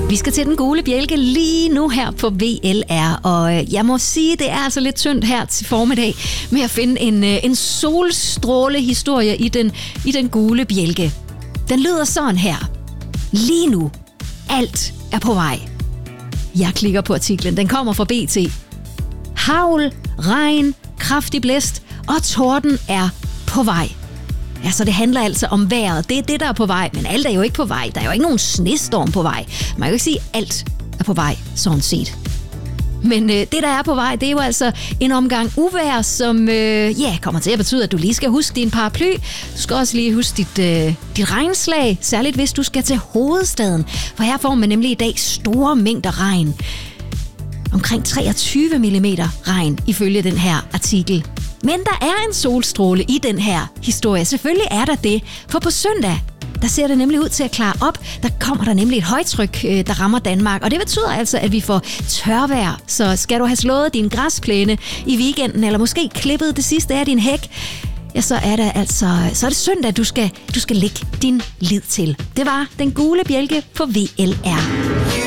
Vi skal til den gule bjælke lige nu her på VLR, og jeg må sige, det er altså lidt tyndt her til formiddag med at finde en solstrålehistorie i den gule bjælke. Den lyder sådan her. Lige nu. Alt er på vej. Jeg klikker på artiklen. Den kommer fra BT. Hagl, regn, kraftig blæst og torden er på vej. Ja, så det handler altså om vejret. Det er det, der er på vej, men alt er jo ikke på vej. Der er jo ikke nogen snestorm på vej. Man kan jo ikke sige, at alt er på vej, sådan set. Men det, der er på vej, det er jo altså en omgang uvejr, som kommer til at betyde, at du lige skal huske din paraply. Du skal også lige huske dit regnslag, særligt hvis du skal til hovedstaden. For her får man nemlig i dag store mængder regn. Omkring 23 mm regn, ifølge den her artikel. Men der er en solstråle i den her historie. Selvfølgelig er der det, for på søndag, der ser det nemlig ud til at klare op. Der kommer der nemlig et højtryk, der rammer Danmark. Og det betyder altså, at vi får tørvejr. Så skal du have slået din græsplæne i weekenden, eller måske klippet det sidste af din hæk, ja, så er det søndag, du skal lægge din lid til. Det var den gule bjælke på VLR.